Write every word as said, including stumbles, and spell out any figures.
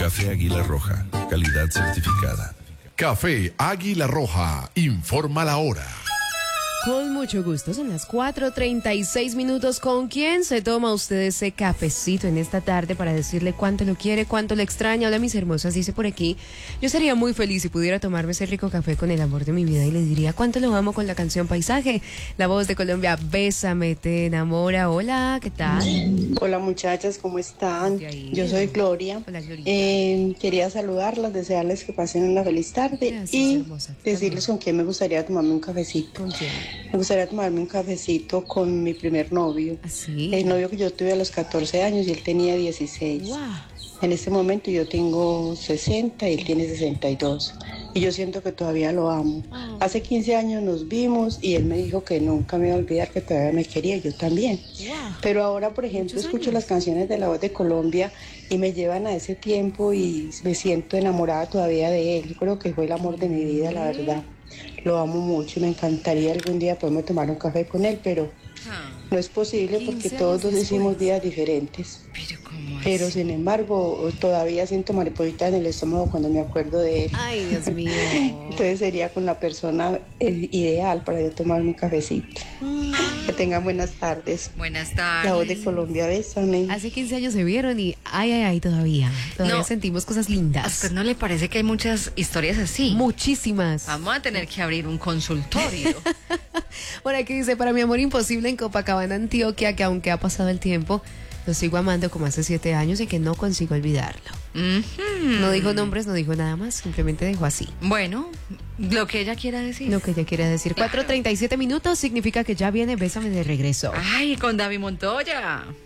Café Águila Roja, calidad certificada. Café Águila Roja, informa la hora. Con mucho gusto, son las cuatro treinta y seis minutos. ¿Con quién se toma usted ese cafecito en esta tarde para decirle cuánto lo quiere, cuánto le extraña? Hola, mis hermosas, dice por aquí. Yo sería muy feliz si pudiera tomarme ese rico café con el amor de mi vida y le diría cuánto lo amo con la canción Paisaje. La voz de Colombia, Bésame, te enamora. Hola, ¿qué tal? Hola, muchachas, ¿cómo están? Yo soy Gloria. Hola, Glorita. Eh, quería saludarlas, desearles que pasen una feliz tarde. Gracias, y hermosa. decirles con quién me gustaría tomarme un cafecito. ¿Con quién? Me gustaría tomarme un cafecito con mi primer novio. ¿Así? El novio que yo tuve a los catorce años y él tenía dieciséis. Wow. En este momento yo tengo sesenta y él tiene sesenta y dos. Y yo siento que todavía lo amo. Wow. Hace quince años nos vimos y él me dijo que nunca me iba a olvidar, que todavía me quería, yo también. Wow. Pero ahora, por ejemplo, Muchos escucho años. las canciones de La Voz de Colombia y me llevan a ese tiempo y me siento enamorada todavía de él. Yo creo que fue el amor de mi vida, la verdad. Lo amo mucho y me encantaría algún día poderme tomar un café con él, pero no es posible porque quince todos años dos hicimos después. días diferentes. Pero ¿cómo Pero así? sin embargo, todavía siento maripositas en el estómago cuando me acuerdo de él. Ay, Dios mío. Entonces sería con la persona eh, ideal para yo tomarme un cafecito. Que tengan buenas tardes. Buenas tardes. La Voz de Colombia, bésame. Hace quince años se vieron y ay, ay, ay, todavía. Todavía No. sentimos cosas ¿A lindas. usted no le parece que hay muchas historias así? Muchísimas. Vamos a tener que abrir un consultorio. Por aquí dice, para mi amor imposible en Copacabana, Antioquia, que aunque ha pasado el tiempo, lo sigo amando como hace siete años y que no consigo olvidarlo. Ujú. No dijo nombres, no dijo nada más, simplemente dejó así. Bueno, lo que ella quiera decir. Lo que ella quiere decir. cuatro treinta y siete minutos significa que ya viene Bésame de regreso. Ay, con David Montoya.